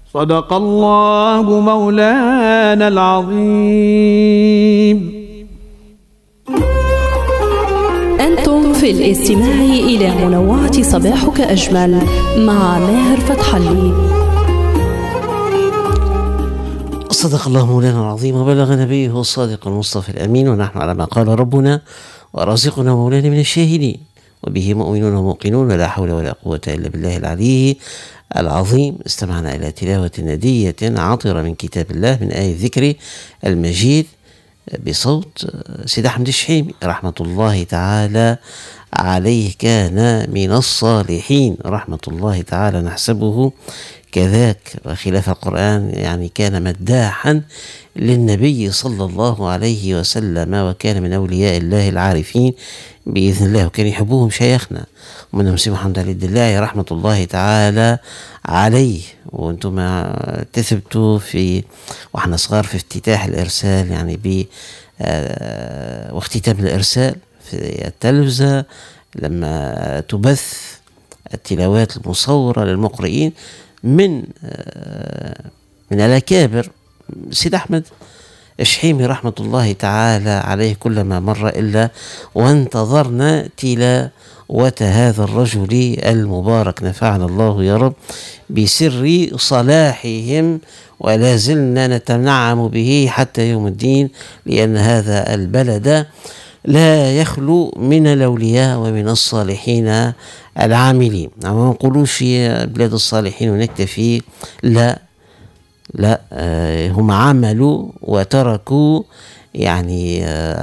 صدق الله مولانا العظيم. أنتم في الاستماع إلى منوعة صباحك أجمل مع ماهر فتح الله. صدق الله مولانا العظيم وبلغ نبيه الصادق المصطفى الأمين، ونحن على ما قال ربنا ورازقنا مولانا من الشاهدين، وبه مؤمنون وموقنون، لا حول ولا قوة إلا بالله العلي العظيم. استمعنا إلى تلاوة ندية عطرة من كتاب الله من آية الذكر المجيد بصوت سيد أحمد الشحيمي رحمة الله تعالى عليه. كان من الصالحين رحمة الله تعالى نحسبه كذاك، وخلاف القرآن يعني كان مداحا للنبي صلى الله عليه وسلم، وكان من أولياء الله العارفين بإذن الله، وكان يحبوهم شيخنا ومنهم سي محمد علي الدلاعي رحمة الله تعالى عليه. وانتم تثبتوا في واحنا صغار في افتتاح الإرسال، يعني واختتام الإرسال في التلفزة لما تبث التلاوات المصورة للمقرئين من الأكابر سيد أحمد الشحيمي رحمة الله تعالى عليه. كلما مر إلا وانتظرنا تلاوة هذا الرجل المبارك، نفعنا الله يا رب بسر صلاحهم، ولا زلنا نتنعم به حتى يوم الدين، لأن هذا البلد لا يخلو من الأولياء ومن الصالحين العاملين. ما نقولوش بلاد الصالحين ونكتفي، لا هم عملوا وتركوا يعني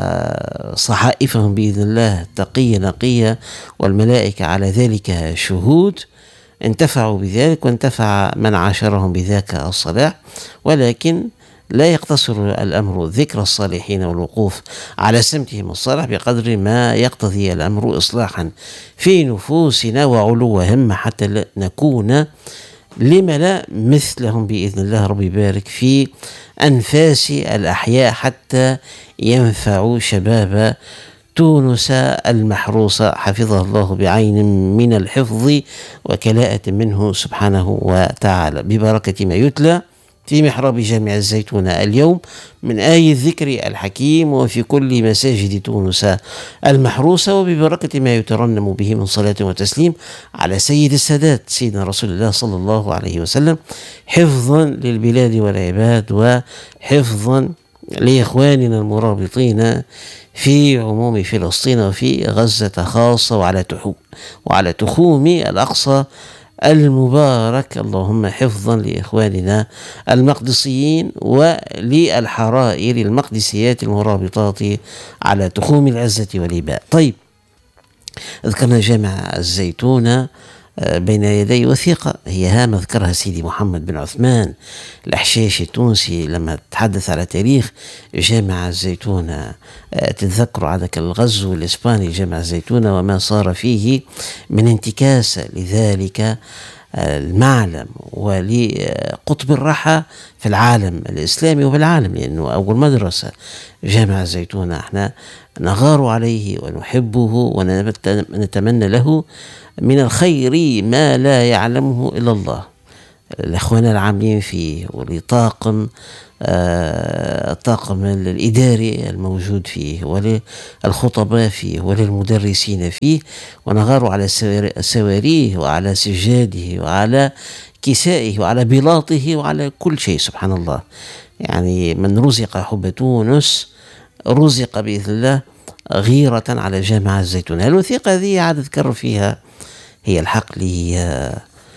صحائفهم بإذن الله تقية نقية، والملائكة على ذلك شهود. انتفعوا بذلك وانتفع من عاشرهم بذاك الصلاح، ولكن لا يقتصر الأمر ذكر الصالحين والوقوف على سمتهم الصالح بقدر ما يقتضي الأمر إصلاحا في نفوسنا وعلو همة، حتى نكون لما لا مثلهم بإذن الله. رب يبارك في أنفاس الأحياء حتى ينفعوا شباب تونس المحروسة، حفظه الله بعين من الحفظ وكلاءة منه سبحانه وتعالى، ببركة ما يتلى في محراب جامع الزيتون اليوم من آي الذكر الحكيم، وفي كل مساجد تونس المحروسة، وببركة ما يترنم به من صلاة وتسليم على سيد السادات سيدنا رسول الله صلى الله عليه وسلم، حفظا للبلاد والعباد وحفظا لإخواننا المرابطين في عموم فلسطين وفي غزة خاصة، وعلى تخوم الأقصى المبارك. اللهم حفظا لإخواننا المقدسيين وللحرائر المقدسيات المرابطات على تخوم العزة والإباء. طيب، ذكرنا جامع الزيتون بين يدي وثيقة، هي هامة ذكرها سيدي محمد بن عثمان الأحشاشي التونسي لما تحدث على تاريخ جامع الزيتون. تتذكروا عندك الغزو الإسباني جامع الزيتون وما صار فيه من انتكاسة لذلك المعلم ولقطب الرحى في العالم الإسلامي وفي العالم، لأنه أول مدرسة جامع الزيتون احنا نغار عليه ونحبه ونتمنى له من الخير ما لا يعلمه إلا الله. الأخوان العاملين فيه ولطاقم الطاقم الإداري الموجود فيه وللخطباء فيه وللمدرسين فيه، ونغار على سواريه وعلى سجاده وعلى كسائه وعلى بلاطه وعلى كل شيء. سبحان الله، يعني من رزق حب تونس رزق بإذن الله غيرة على جامع الزيتون. الوثيقة هذه عاد أذكر فيها هي الحق لي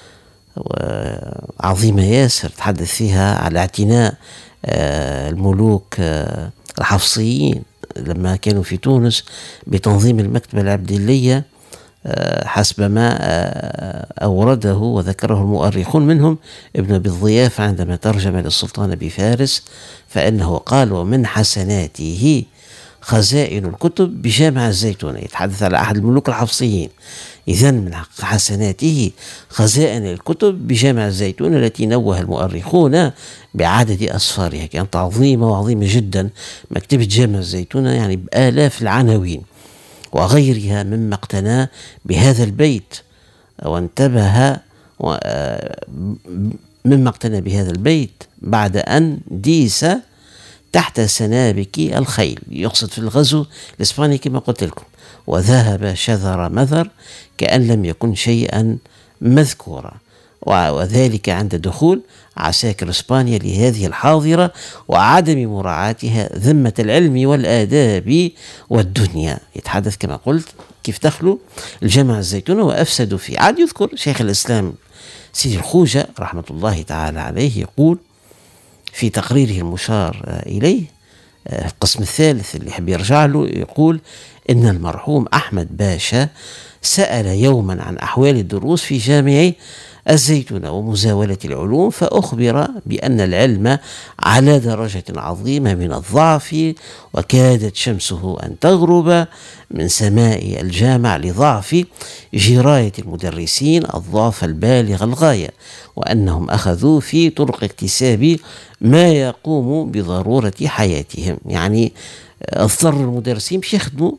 عظيمة ياسر، تحدث فيها على اعتناء الملوك الحفصيين لما كانوا في تونس بتنظيم المكتبة العبدلية حسب ما أورده وذكره المؤرخون، منهم ابن أبي الضياف عندما ترجم للسلطان بفارس، فإنه قال: ومن حسناته خزائن الكتب بجامع الزيتون، يتحدث على أحد الملوك الحفصيين. إذن من حسناته خزائن الكتب بجامع الزيتون التي نوه المؤرخون بعدد أسفارها، كانت عظيمة وعظيمة جدا مكتبة جامع الزيتون، يعني بآلاف العناوين وغيرها مما اقتنى بهذا البيت وانتبه مما اقتنى بهذا البيت بعد أن ديس تحت سنابك الخيل، يقصد في الغزو الإسباني كما قلت لكم، وذهب شذر مذر كأن لم يكن شيئا مذكورا، وذلك عند دخول عساكر إسبانيا لهذه الحاضرة وعدم مراعاتها ذمة العلم والآداب والدنيا. يتحدث كما قلت كيف دخلوا الجامع الزيتونة وأفسدوا فيه. عاد يذكر شيخ الإسلام سيدي الخوجة رحمة الله تعالى عليه، يقول في تقريره المشار إليه القسم الثالث اللي يحب يرجع له، يقول إن المرحوم أحمد باشا سأل يوما عن أحوال الدروس في جامع الزيتونة ومزاولة العلوم، فأخبر بأن العلم على درجة عظيمة من الضعف، وكادت شمسه أن تغرب من سماء الجامع لضعف جراية المدرسين الضعف البالغ الغاية، وأنهم أخذوا في طرق اكتساب ما يقوم بضرورة حياتهم. يعني اضطر المدرسين باش يخدموا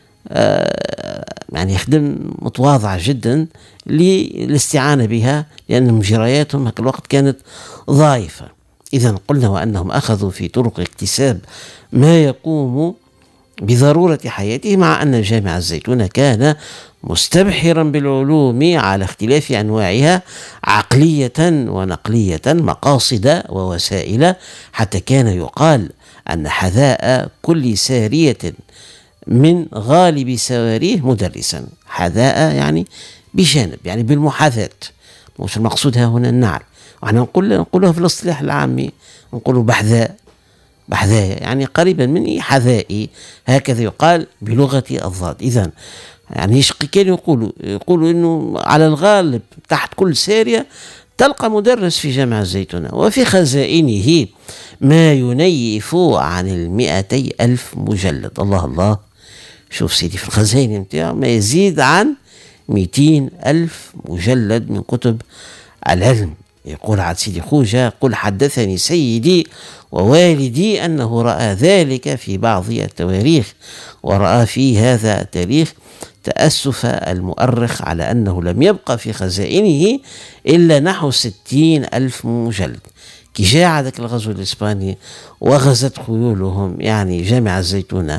يعني يخدم متواضعة جدا للاستعانة بها، لأن جراياتهم هك الوقت كانت ضعيفة. إذا قلنا وأنهم أخذوا في طرق اكتساب ما يقوم بضرورة حياته، مع أن جامع الزيتونة كان مستبحرا بالعلوم على اختلاف أنواعها عقلية ونقلية، مقاصد ووسائل، حتى كان يقال أن حذاء كل سارية من غالب سواريه مدرسا. حذاء يعني بجانب، يعني بالمحاذاة، مش المقصود ها هنا النعل، وإحنا نقولها في الاصطلاح العامي نقولوا بحذاء يعني قريبا من حذائي، هكذا يقال بلغة الضاد. إذن يعني كانوا يقولوا إنه على الغالب تحت كل سارية تلقى مدرس في جامع الزيتونة، وفي خزائنه ما ينيف عن 200,000 مجلد. الله الله، شوف سيدي في الخزائن متاعه ما يزيد عن 200,000 مجلد من كتب العلم. يقول عاد سيدي خوجة: قل حدثني سيدي ووالدي أنه رأى ذلك في بعض التواريخ، ورأى في هذا التاريخ تأسف المؤرخ على أنه لم يبقى في خزائنه إلا نحو 60,000 مجلد. كي جاء عندك الغزو الإسباني وغزت خيولهم يعني جامع الزيتونة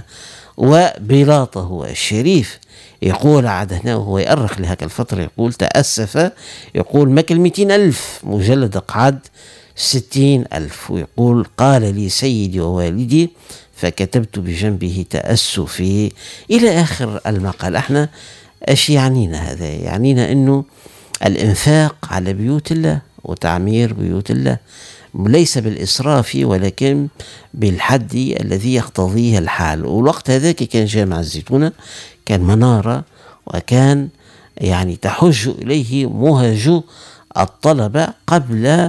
وبلاطه الشريف، يقول عاد هنا وهو يأرخ لهك الفترة، يقول تأسف، يقول ماكل 200,000 مجلد قعد 60,000، ويقول قال لي سيدي ووالدي فكتبت بجنبه تأسفي إلى آخر المقال. احنا ايش يعنينا هذا؟ يعنينا انه الانفاق على بيوت الله وتعمير بيوت الله ليس بالإسراف ولكن بالحد الذي يقتضيه الحال. والوقت هذاك كان جامع الزيتونة كان منارة، وكان يعني تحج إليه مهج الطلبة قبل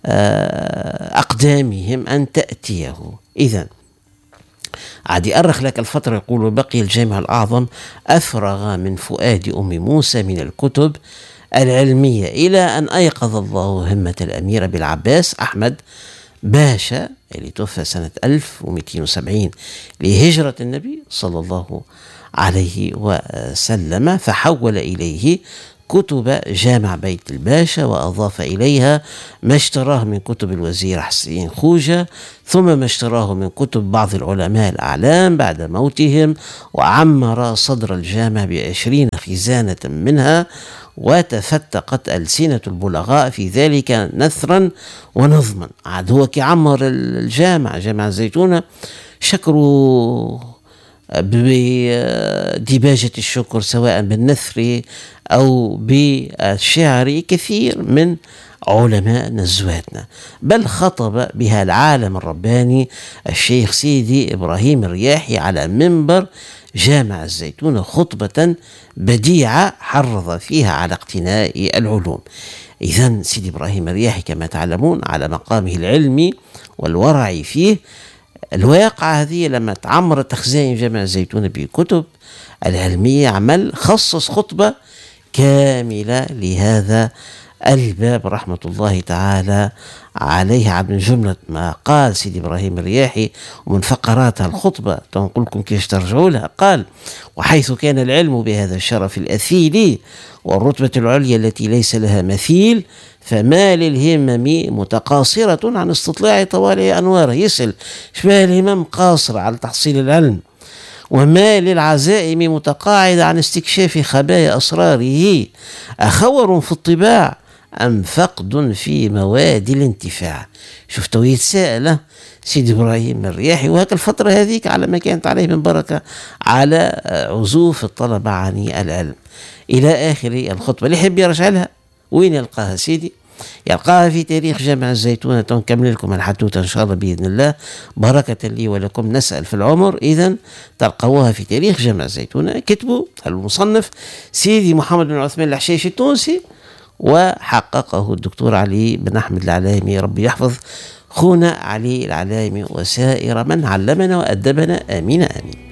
أقدامهم أن تأتيه. إذن عاد يأرخ لك الفترة، يقول بقي الجامع الأعظم أفرغ من فؤاد أم موسى من الكتب العلمية إلى أن أيقظ الله همة الأمير أبي العباس أحمد باشا اللي توفى سنة 1270 لهجرة النبي صلى الله عليه وسلم، فحول إليه كتب جامع بيت الباشا وأضاف إليها ما اشتراه من كتب الوزير حسين خوجة، ثم ما اشتراه من كتب بعض العلماء الأعلام بعد موتهم، وعمر صدر الجامع ب20 خزانة منها، وتفتقت ألسنة البلغاء في ذلك نثرا ونظما. عاد هو كي عمر الجامع جامع الزيتونة شكروا بديباجة الشكر سواء بالنثر أو بالشعر كثير من علماء نزواتنا، بل خطب بها العالم الرباني الشيخ سيدي إبراهيم الرياحي على منبر جامع الزيتونة خطبة بديعة حرض فيها على اقتناء العلوم. إذن سيدي إبراهيم الرياحي كما تعلمون على مقامه العلمي والورع فيه. الواقعة هذه لما تعمرت خزائن جامع الزيتونة بكتب العلمية عمل خصص خطبة كاملة لهذا الباب رحمة الله تعالى عليه من جملة ما قال سيدي إبراهيم الرياحي، ومن فقرات الخطبة تنقل لكم كيف ترجعوا لها. قال: وحيث كان العلم بهذا الشرف الأثيل والرتبة العليا التي ليس لها مثيل، فما للهمم متقاصرة عن استطلاع طوالع أنواره. يسأل شبه الهمم قاصرة على تحصيل العلم، وما للعزائم متقاعدة عن استكشاف خبايا أسراره. أخور في الطباع أم فقد في مواد الانتفاع. شفتوا يتساءل سيدي إبراهيم الرياحي، وهك الفترة هذيك على ما كانت عليه من بركة على عزوف الطلبة عن العلم إلى آخر الخطبة. اللي يحب يرجع لها وين يلقاها سيدي؟ يلقاها في تاريخ جامع الزيتونة. تنكمل لكم الحدوتة إن شاء الله بإذن الله، بركة لي ولكم نسأل في العمر. إذن تلقوها في تاريخ جامع الزيتونة. كتبوا المصنف سيدي محمد بن عثمان الحشاشي التونسي، وحققه الدكتور علي بن أحمد العلامي، ربي يحفظ خونا علي العلامي وسائر من علمنا وأدبنا، آمين آمين.